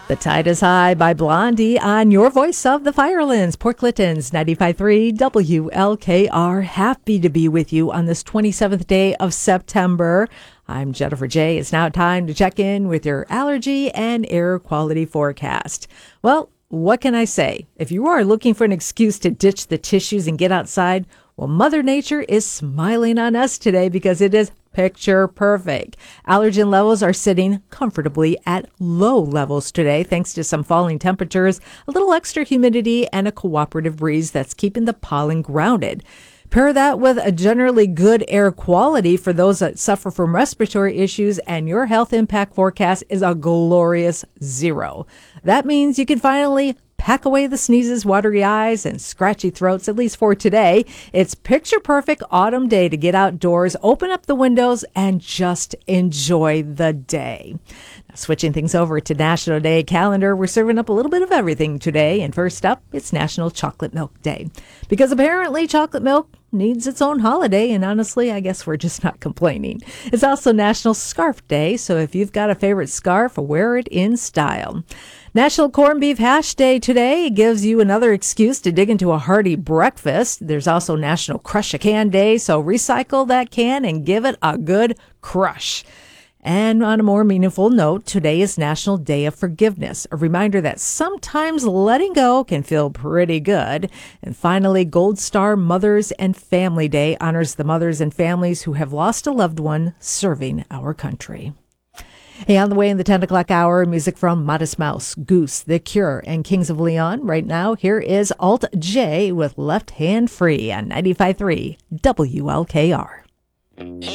The Tide is High by Blondie on your voice of the Firelands, Port Clinton's 95.3 WLKR. Happy to be with you on this 27th day of September. I'm Jennifer J. It's now time to check in with your allergy and air quality forecast. Well, what can I say? If you are looking for an excuse to ditch the tissues and get outside, well, Mother Nature is smiling on us today because it is picture perfect. Allergen levels are sitting comfortably at low levels today, thanks to some falling temperatures, a little extra humidity, and a cooperative breeze that's keeping the pollen grounded. Pair that with a generally good air quality for those that suffer from respiratory issues, and your health impact forecast is a glorious 0. That means you can finally pack away the sneezes, watery eyes, and scratchy throats, at least for today. It's picture perfect autumn day to get outdoors, open up the windows, and just enjoy the day. Now, switching things over to National Day calendar, we're serving up a little bit of everything today. And first up, it's National Chocolate Milk Day. Because apparently chocolate milk needs its own holiday, and honestly, I guess we're just not complaining. It's also National Scarf Day, so if you've got a favorite scarf, wear it in style. National Corned Beef Hash Day today gives you another excuse to dig into a hearty breakfast. There's also National Crush a Can Day, so recycle that can and give it a good crush. And on a more meaningful note, today is National Day of Forgiveness, a reminder that sometimes letting go can feel pretty good. And finally, Gold Star Mothers and Family Day honors the mothers and families who have lost a loved one serving our country. Hey, on the way in the 10 o'clock hour, music from Modest Mouse, Goose, The Cure, and Kings of Leon. Right now, here is Alt J with Left Hand Free on 95.3 WLKR.